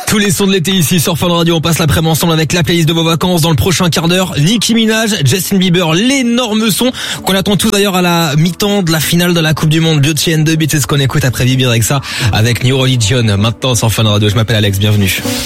Tous les sons de l'été ici sur Fun Radio, on passe l'après-midi ensemble avec la playlist de vos vacances. Dans le prochain quart d'heure, Nicki Minaj, Justin Bieber, l'énorme son qu'on attend tous d'ailleurs à la mi-temps de la finale de la Coupe du Monde. Beauty and the Beat, c'est ce qu'on écoute après Bibi avec ça, avec New Religion. Maintenant sur Fun Radio, je m'appelle Alex, bienvenue.